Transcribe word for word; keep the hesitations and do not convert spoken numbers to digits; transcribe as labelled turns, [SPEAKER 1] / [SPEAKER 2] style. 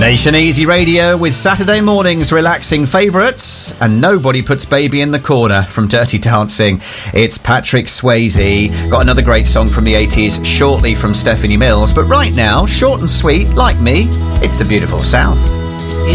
[SPEAKER 1] Nation Easy Radio with Saturday morning's relaxing favourites, and nobody puts baby in the corner from Dirty Dancing. It's Patrick Swayze. Got another great song from the eighties shortly from Stephanie Mills, but right now, short and sweet, like me, it's the beautiful South.